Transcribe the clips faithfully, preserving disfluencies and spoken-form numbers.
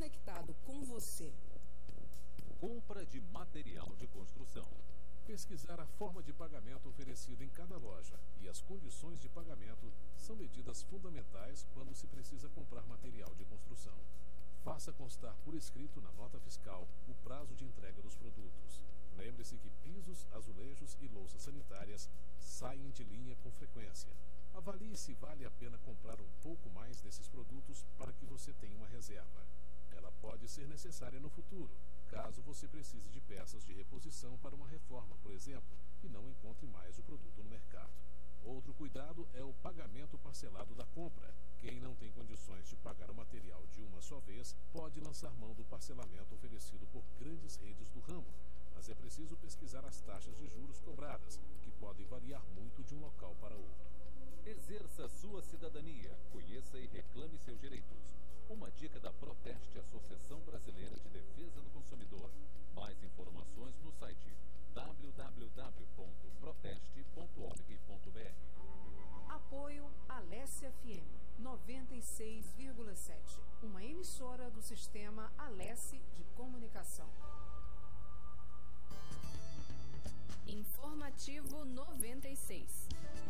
conectado com você. Compra de material de construção. Pesquisar a forma de pagamento oferecida em cada loja e as condições de pagamento são medidas fundamentais quando se precisa comprar material de construção. Faça constar por escrito na nota fiscal o prazo de entrega dos produtos. Lembre-se que pisos, azulejos e louças sanitárias saem de linha com frequência. Avalie se vale a pena comprar um pouco mais desses produtos para que você tenha uma reserva. Ela pode ser necessária no futuro, caso você precise de peças de reposição para uma reforma, por exemplo, e não encontre mais o produto no mercado. Outro cuidado é o pagamento parcelado da compra. Quem não tem condições de pagar o material de uma só vez pode lançar mão do parcelamento oferecido por grandes redes do ramo, mas é preciso pesquisar as taxas de juros cobradas, que podem variar muito de um local para outro. Exerça sua cidadania, conheça e reclame seus direitos. Uma dica da Proteste, Associação Brasileira de Defesa do Consumidor. Mais informações no site w w w ponto proteste ponto org ponto b r. Apoio Alessia F M noventa e seis vírgula sete, uma emissora do sistema Alessi de comunicação. Informativo noventa e seis.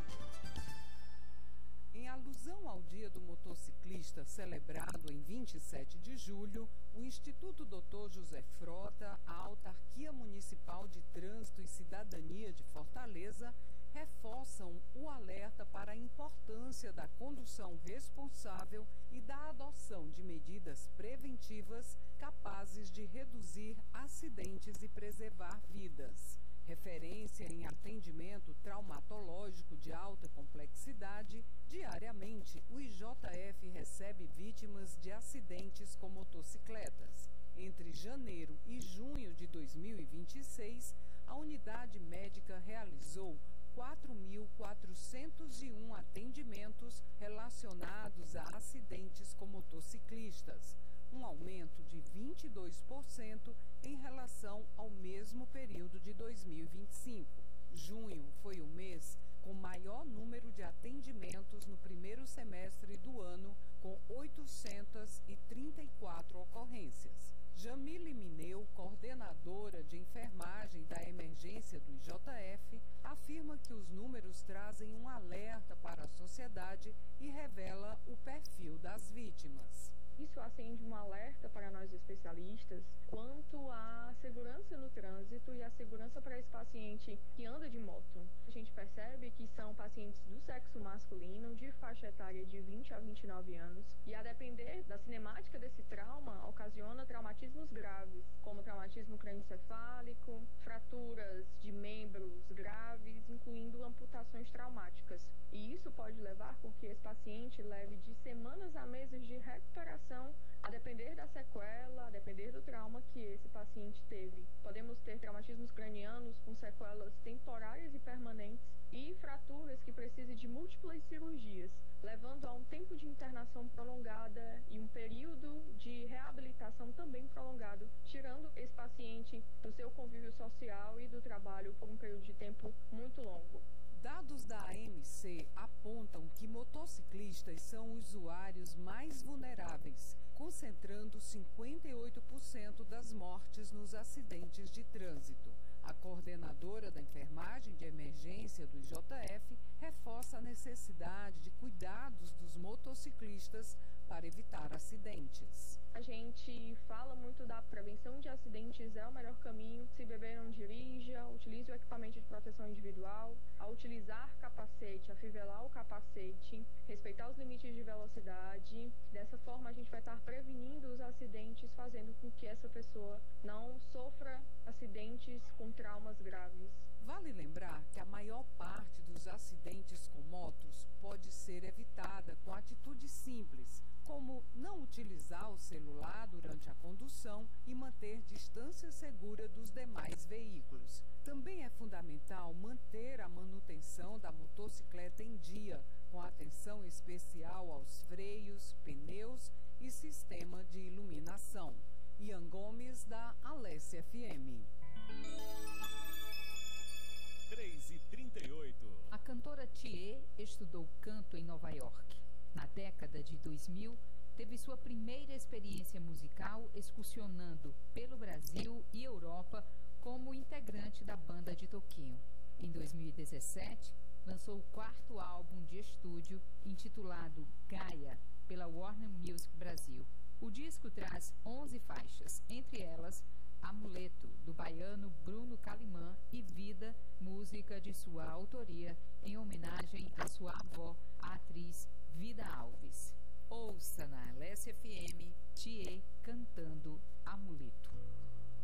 Em alusão ao Dia do Motociclista, celebrado em vinte e sete de julho, o Instituto doutor José Frota, a Autarquia Municipal de Trânsito e Cidadania de Fortaleza, reforçam o alerta para a importância da condução responsável e da adoção de medidas preventivas capazes de reduzir acidentes e preservar vidas. Referência em atendimento traumatológico de alta complexidade, diariamente o I J F recebe vítimas de acidentes com motocicletas. Entre janeiro e junho de dois mil e vinte e seis, a unidade médica realizou quatro mil quatrocentos e um atendimentos relacionados a acidentes com motociclistas, um aumento de vinte e dois por cento em relação ao mesmo período de dois mil e vinte e cinco. Junho foi o mês com maior número de atendimentos no primeiro semestre do ano, com oitocentas e trinta e quatro ocorrências. Jamile Mineu, coordenadora de enfermagem da emergência do I J F, afirma que os números trazem um alerta para a sociedade e revela o perfil das vítimas. Isso acende um alerta para nós especialistas quanto à segurança no trânsito e à segurança para esse paciente que anda de moto. A gente percebe que são pacientes do sexo masculino, de faixa etária de vinte a vinte e nove anos, e a depender da cinemática desse trauma, ocasiona traumatismos graves, como traumatismo crânioencefálico, fraturas de membros graves, incluindo amputações traumáticas. E isso pode levar com que esse paciente leve de semanas a meses de recuperação, a depender da sequela, a depender do trauma que esse paciente teve. Podemos ter traumatismos cranianos com sequelas temporárias e permanentes e fraturas que precisem de múltiplas cirurgias, levando a um tempo de internação prolongada e um período de reabilitação também prolongado, tirando esse paciente do seu convívio social e do trabalho por um período de tempo muito longo. Dados da A M C apontam que motociclistas são usuários mais vulneráveis, concentrando cinquenta e oito por cento das mortes nos acidentes de trânsito. A coordenadora da enfermagem de emergência do I J F reforça a necessidade de cuidados dos motociclistas para evitar acidentes. A gente fala muito da prevenção de acidentes, é o melhor caminho. Se beber, não dirija, utilize o equipamento de proteção individual, a utilizar capacete, afivelar o capacete, respeitar os limites de velocidade. Dessa forma a gente vai estar prevenindo os acidentes, fazendo com que essa pessoa não sofra acidentes com traumas graves. Vale lembrar que a maior parte dos acidentes com motos pode ser evitada com atitudes simples, como não utilizar o celular durante a condução e manter distância segura dos demais veículos. Também é fundamental manter a manutenção da motocicleta em dia, com atenção especial aos freios, pneus e sistema de iluminação. Ian Gomes, da Alessia F M. três e trinta e oito. A cantora Thier estudou canto em Nova York. Na década de dois mil, teve sua primeira experiência musical excursionando pelo Brasil e Europa como integrante da banda de Toquinho. Em dois mil e dezessete, lançou o quarto álbum de estúdio, intitulado Gaia, pela Warner Music Brasil. O disco traz onze faixas, entre elas Amuleto, do baiano Bruno Calimã, e Vida, música de sua autoria, em homenagem à sua avó, a atriz Vida Alves. Ouça na Alessia F M, Thier cantando Amuleto.